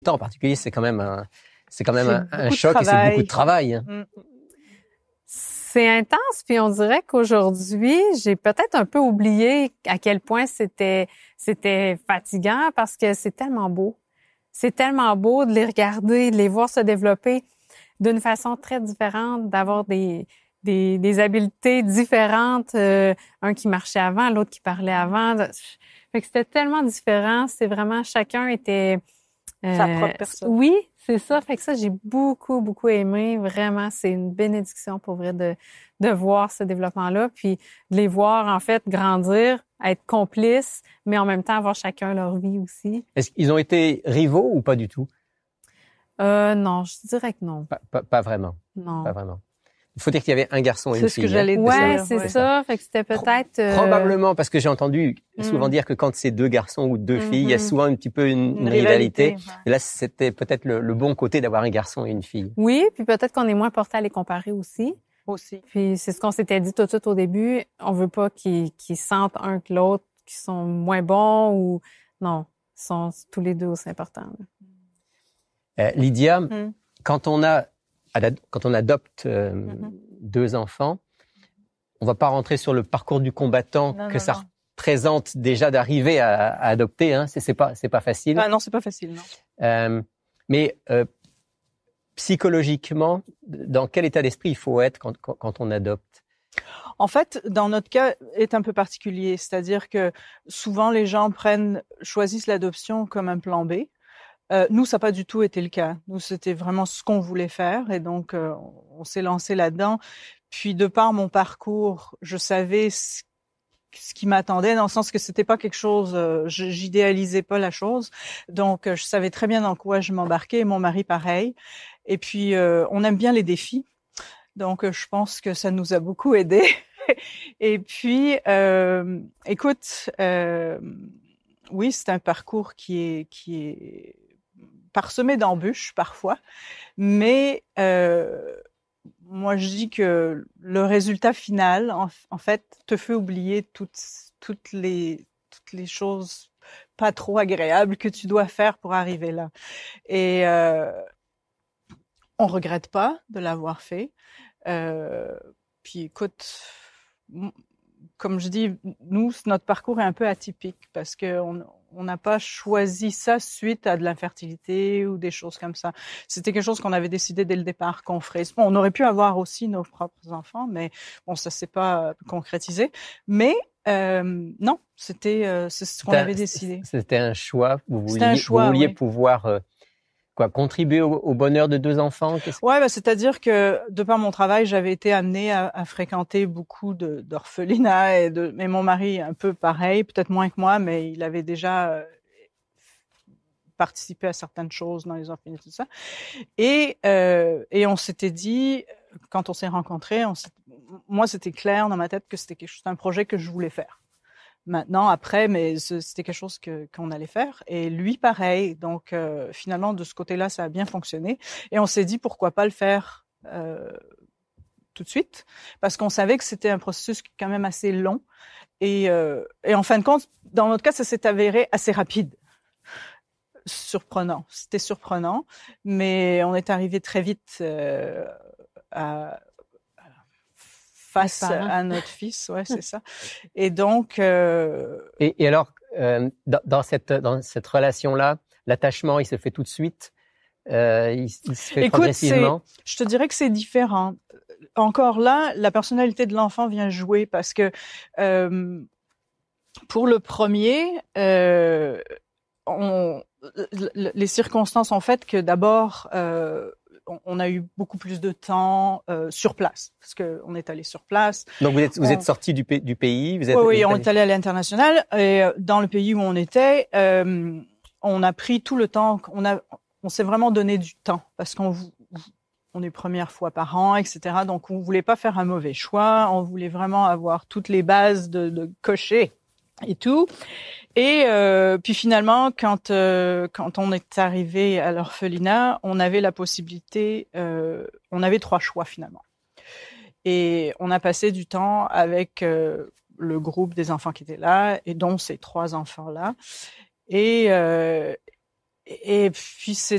En particulier, c'est quand même un beaucoup choc et c'est beaucoup de travail. Mm. C'est intense, puis on dirait qu'aujourd'hui, j'ai peut-être un peu oublié à quel point c'était fatigant parce que c'est tellement beau. C'est tellement beau de les regarder, de les voir se développer d'une façon très différente, d'avoir des habiletés différentes, un qui marchait avant, l'autre qui parlait avant. Fait que c'était tellement différent, c'est vraiment chacun était sa propre personne. Oui, c'est ça. Fait que ça, j'ai beaucoup aimé. Vraiment, c'est une bénédiction pour vrai de voir ce développement-là, puis de les voir en fait grandir, être complices, mais en même temps avoir chacun leur vie aussi. Est-ce qu'ils ont été rivaux ou pas du tout? Non, je dirais que non. Pas vraiment. Non. Pas vraiment. Il faut dire qu'il y avait un garçon et une fille. C'est ce que j'allais dire. Ouais, c'est ça. Fait que c'était peut-être... Probablement, parce que j'ai entendu souvent dire que quand c'est deux garçons ou deux filles, il y a souvent un petit peu une rivalité. Ouais. Et là, c'était peut-être le bon côté d'avoir un garçon et une fille. Oui, puis peut-être qu'on est moins porté à les comparer aussi. Aussi. Puis c'est ce qu'on s'était dit tout de suite au début. On veut pas qu'ils sentent un que l'autre qu'ils sont moins bons ou... Non, ils sont tous les deux aussi importants. Lydia, quand on adopte deux enfants, on va pas rentrer sur le parcours du combattant ça représente déjà d'arriver à adopter. Hein. C'est pas facile. Ah non, c'est pas facile. Non. Mais psychologiquement, dans quel état d'esprit il faut être quand on adopte? En fait, dans notre cas, est un peu particulier. C'est-à-dire que souvent, les gens choisissent l'adoption comme un plan B. Nous, ça n'a pas du tout été le cas. Nous, c'était vraiment ce qu'on voulait faire. Et donc, on s'est lancé là-dedans. Puis, de par mon parcours, je savais ce qui m'attendait, dans le sens que c'était pas quelque chose, j'idéalisais pas la chose. Donc, je savais très bien dans quoi je m'embarquais. Et mon mari, pareil. Et puis, on aime bien les défis. Donc, je pense que ça nous a beaucoup aidés. Et puis, écoute, oui, c'est un parcours qui est parsemé d'embûches parfois, mais moi je dis que le résultat final, en fait, te fait oublier toutes les choses pas trop agréables que tu dois faire pour arriver là. Et on regrette pas de l'avoir fait. Puis écoute, comme je dis, nous, notre parcours est un peu atypique parce que on n'a pas choisi ça suite à de l'infertilité ou des choses comme ça. C'était quelque chose qu'on avait décidé dès le départ qu'on ferait. Bon, on aurait pu avoir aussi nos propres enfants, mais bon, ça s'est pas concrétisé. Mais non, c'est ce qu'on avait décidé. C'était un choix. Vous vouliez pouvoir contribuer au bonheur de deux enfants? Ouais, c'est-à-dire que de par mon travail, j'avais été amenée à fréquenter beaucoup d'orphelinats mais mon mari un peu pareil, peut-être moins que moi, mais il avait déjà participé à certaines choses dans les orphelinats, tout ça. Et on s'était dit, quand on s'est rencontrés, moi c'était clair dans ma tête que c'était un projet que je voulais faire. Maintenant, après, mais c'était quelque chose qu'on allait faire. Et lui, pareil. Donc, finalement, de ce côté-là, ça a bien fonctionné. Et on s'est dit, pourquoi pas le faire tout de suite? Parce qu'on savait que c'était un processus quand même assez long. Et en fin de compte, dans notre cas, ça s'est avéré assez rapide. Surprenant. C'était surprenant. Mais on est arrivé très vite face à notre fils, ouais, c'est ça. Et donc. Et alors, dans cette relation-là, l'attachement, il se fait tout de suite. Il se fait progressivement. Je te dirais que c'est différent. Encore là, la personnalité de l'enfant vient jouer parce que pour le premier, les circonstances ont fait que d'abord. On a eu beaucoup plus de temps sur place parce que on est allé sur place. Donc vous êtes sorti du pays, oui, on est allé à l'international et dans le pays où on était, on a pris tout le temps. On s'est vraiment donné du temps parce qu'on est première fois par an, etc. Donc on voulait pas faire un mauvais choix. On voulait vraiment avoir toutes les bases de cocher et tout. Et puis finalement, quand on est arrivé à l'orphelinat, on avait la possibilité, on avait 3 choix finalement. Et on a passé du temps avec le groupe des enfants qui étaient là, et dont ces 3 enfants-là. Et puis